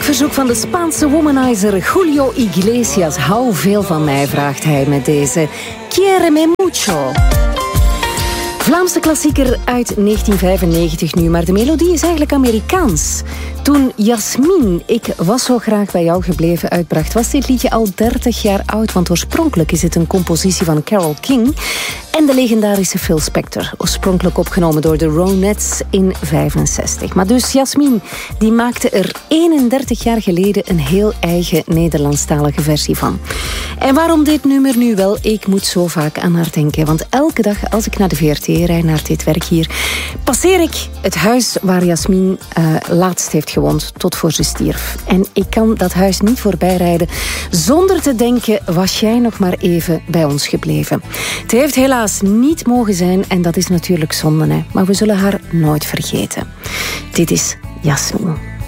verzoek van de Spaanse womanizer Julio Iglesias. Hou veel van mij, vraagt hij met deze Quiéreme mucho. Vlaamse klassieker uit 1995 nu, maar de melodie is eigenlijk Amerikaans. Toen Jasmin, Ik was zo graag bij jou gebleven, uitbracht, was dit liedje al 30 jaar oud, want oorspronkelijk is het een compositie van Carole King en de legendarische Phil Spector, oorspronkelijk opgenomen door de Ronettes in 65. Maar dus Jasmin, die maakte er 31 jaar geleden een heel eigen Nederlandstalige versie van. En waarom dit nummer nu wel? Ik moet zo vaak aan haar denken, want elke dag als ik naar de VRT rijd, naar dit werk hier, passeer ik het huis waar Jasmin laatst heeft gewoond, tot voor ze stierf. En ik kan dat huis niet voorbij rijden zonder te denken, was jij nog maar even bij ons gebleven. Het heeft helaas niet mogen zijn en dat is natuurlijk zonde, hè? Maar we zullen haar nooit vergeten. Dit is Jasmin.